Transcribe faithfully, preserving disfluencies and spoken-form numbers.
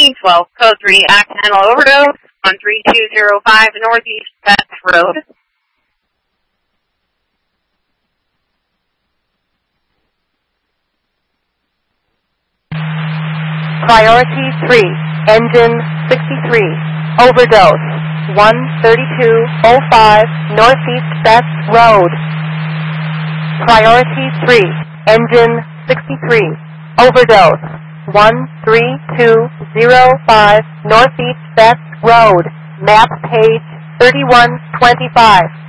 three, twelve, code three, accidental overdose on three two zero five Northeast Beth Road. Priority three, engine sixty-three, overdose, one thirty-two oh five Northeast Beth Road. Priority three, engine sixty-three, overdose, one three two oh five Northeast Beth Road, map page thirty-one twenty-five.